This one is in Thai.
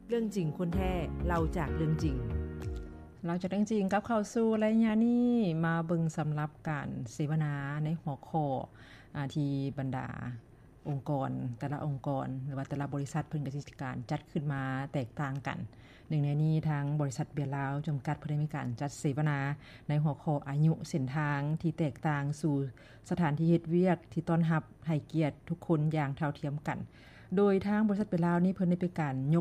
เรื่องจริงคนแท้เราจากเรื่องจริงเราจะเรื่องจริงกับเข้าสู่รายงานนี้มาเบิ่งสำหรับการเสวนาในหัวข้อที่บรรดาองค์กรแต่ละองค์กรหรือว่าแต่ละบริษัทเพิ่นก็สิการจัดขึ้นมาแตกต่างกันหนึ่งในนี้ทางบริษัทเบียร์ลาวจำกัดเพิ่นได้มีการจัดเสวนาในหัวข้ออายุเส้นทางที่แตกต่างสู่สถานที่เฮ็ดเวียกที่ต้อนรับให้เกียรติทุกคนอย่างเท่าเทียมกันโดยทางบริษัทเบียร์ลาวนี้เพิ่นได้เป็นการย